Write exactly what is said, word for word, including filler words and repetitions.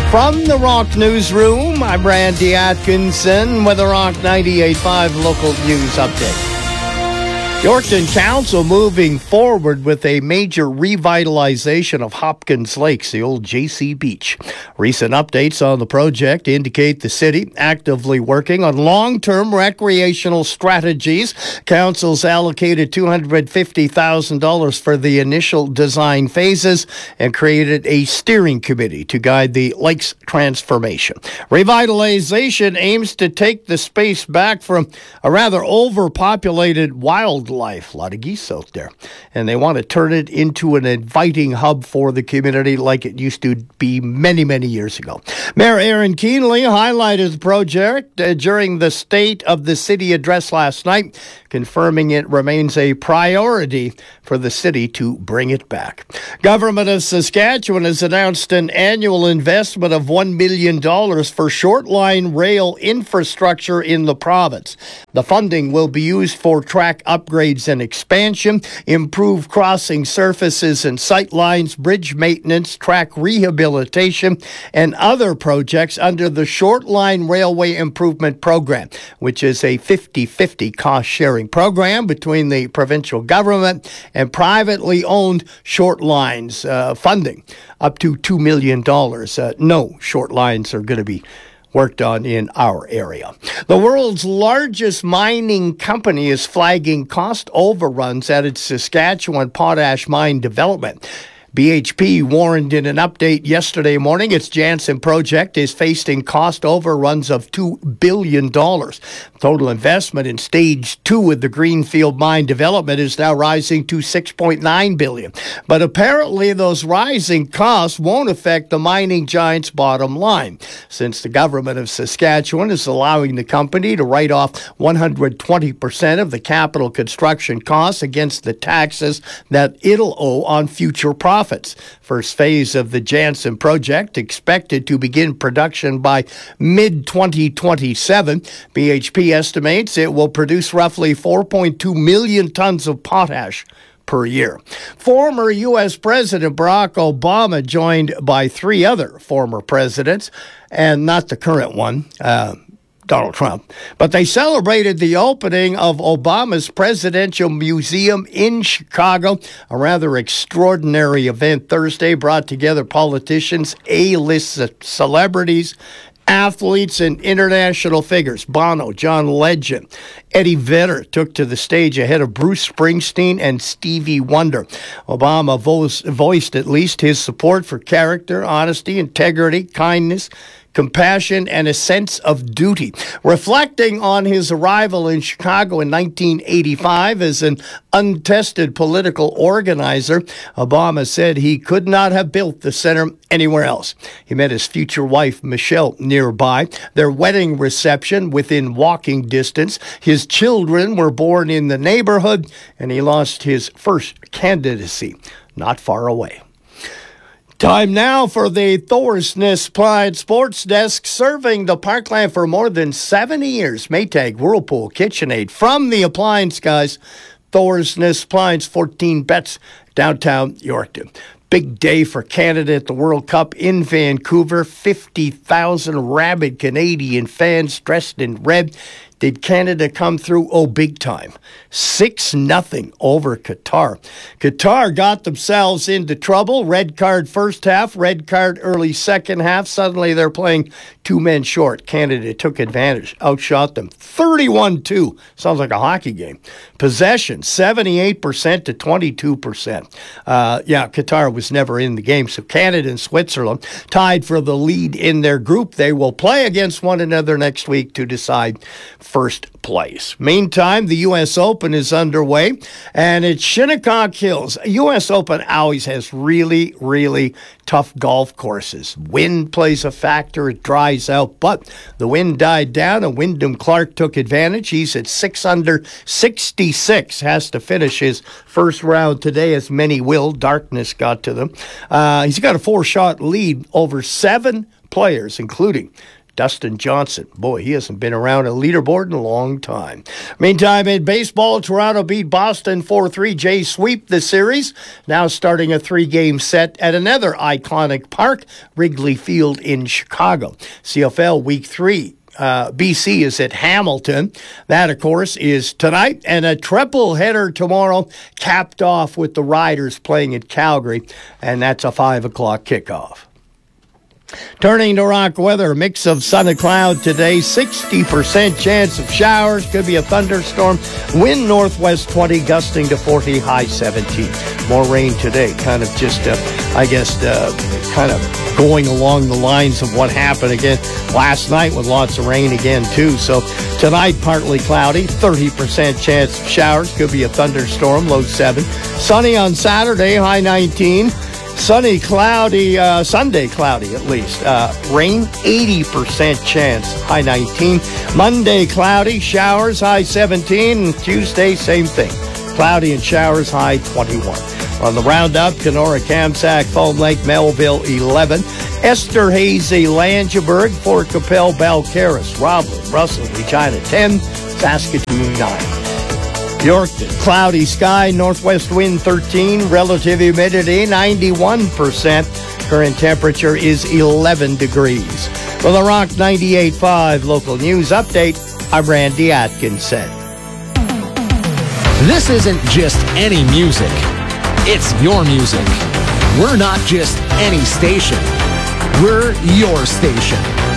From the Rock Newsroom, I'm Randy Atkinson with the Rock ninety-eight point five local news update. Yorkton Council moving forward with a major revitalization of Hopkins Lakes, the old J C Beach. Recent updates on the project indicate the city actively working on long-term recreational strategies. Council's allocated two hundred fifty thousand dollars for the initial design phases and created a steering committee to guide the lake's transformation. Revitalization aims to take the space back from a rather overpopulated wild life, a lot of geese out there, and they want to turn it into an inviting hub for the community like it used to be many, many years ago. Mayor Aaron Keenley highlighted the project uh, during the State of the City address last night, confirming it remains a priority for the city to bring it back. Government of Saskatchewan has announced an annual investment of one million dollars for short-line rail infrastructure in the province. The funding will be used for track upgrades and expansion, improved crossing surfaces and sight lines, bridge maintenance, track rehabilitation, and other projects under the Short Line Railway Improvement Program, which is a fifty-fifty cost-sharing program between the provincial government and privately owned short lines, uh, funding up to two million dollars. Uh, no short lines are going to be worked on in our area. The world's largest mining company is flagging cost overruns at its Saskatchewan potash mine development. B H P warned in an update yesterday morning its Jansen project is facing cost overruns of two billion dollars. Total investment in stage two of the Greenfield mine development is now rising to six point nine billion dollars. But apparently those rising costs won't affect the mining giant's bottom line, since the government of Saskatchewan is allowing the company to write off one hundred twenty percent of the capital construction costs against the taxes that it'll owe on future profits. Profits. First phase of the Jansen project expected to begin production by mid twenty twenty-seven. B H P estimates it will produce roughly four point two million tons of potash per year. Former U S President Barack Obama, joined by three other former presidents, and not the current one, uh, Donald Trump, but they celebrated the opening of Obama's Presidential Museum in Chicago, a rather extraordinary event Thursday, brought together politicians, A-list celebrities, athletes, and international figures. Bono, John Legend, Eddie Vedder took to the stage ahead of Bruce Springsteen and Stevie Wonder. Obama vo- voiced at least his support for character, honesty, integrity, kindness, compassion, and a sense of duty. Reflecting on his arrival in Chicago in nineteen eighty-five as an untested political organizer, Obama said he could not have built the center anywhere else. He met his future wife, Michelle, nearby. Their wedding reception within walking distance. His children were born in the neighborhood, and he launched his first candidacy not far away. Time now for the Thorsness Pride Sports Desk, serving the Parkland for more than seventy years. Maytag, Whirlpool, KitchenAid, from the appliance guys. Thorsness Appliance, fourteen Bets, downtown Yorkton. Big day for Canada at the World Cup in Vancouver. fifty thousand rabid Canadian fans dressed in red. Did Canada come through? Oh, big time. six nothing over Qatar. Qatar got themselves into trouble. Red card first half, red card early second half. Suddenly they're playing two men short. Canada took advantage, outshot them thirty-one two. Sounds like a hockey game. Possession, seventy-eight percent to twenty-two percent. Uh, yeah, Qatar was never in the game. So Canada and Switzerland tied for the lead in their group. They will play against one another next week to decide first place. Meantime, the U S Open is underway, and it's Shinnecock Hills. U S Open always has really, really tough golf courses. Wind plays a factor. It dries out, but the wind died down, and Wyndham Clark took advantage. He's at six under sixty-six, has to finish his first round today, as many will. Darkness got to them. Uh, he's got a four-shot lead over seven players, including Dustin Johnson. Boy, he hasn't been around a leaderboard in a long time. Meantime, in baseball, Toronto beat Boston four three. Jays sweep the series, now starting a three-game set at another iconic park, Wrigley Field in Chicago. C F L Week three. Uh, B C is at Hamilton. That, of course, is tonight, and a triple header tomorrow, capped off with the Riders playing at Calgary, and that's a five o'clock kickoff. Turning to rock weather, mix of sun and cloud today, sixty percent chance of showers, could be a thunderstorm, wind northwest twenty, gusting to forty, high seventeen. More rain today, kind of just, uh, I guess, uh, kind of going along the lines of what happened again last night with lots of rain again, too. So tonight, partly cloudy, thirty percent chance of showers, could be a thunderstorm, low seven. Sunny on Saturday, high nineteen. Sunny, cloudy, uh, Sunday cloudy at least. Uh, rain, eighty percent chance, high nineteen. Monday, cloudy, showers, high seventeen. And Tuesday, same thing. Cloudy and showers, high twenty-one. On the roundup, Kenora, Kamsack, Foam Lake, Melville, eleven. Esterhazy, Langeberg, Fort Capel, Balcarres, Roblin, Russell, Regina, ten. Saskatoon, nine. Yorkton, cloudy sky, northwest wind thirteen, relative humidity ninety-one percent. Current temperature is eleven degrees. For the Rock ninety-eight point five local news update, I'm Randy Atkinson. This isn't just any music. It's your music. We're not just any station. We're your station.